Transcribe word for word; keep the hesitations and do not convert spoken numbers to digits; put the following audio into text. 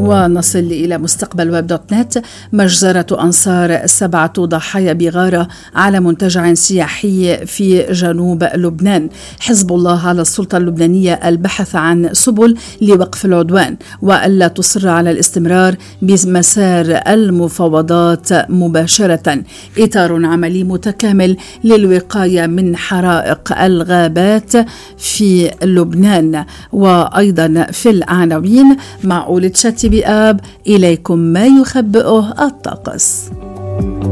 ونصل إلى مستقبل ويب دوت نت. مجزرة أنصار سبعة ضحايا بغارة على منتجع سياحي في جنوب لبنان. حزب الله على السلطة اللبنانية البحث عن سبل لوقف العدوان وألا تصر على الاستمرار بمسار المفاوضات مباشرة. إطار عملي متكامل للوقاية من حرائق الغابات في لبنان. وأيضا في العناوين: معقول تشتي بآب إليكم ما يخبئه الطقس.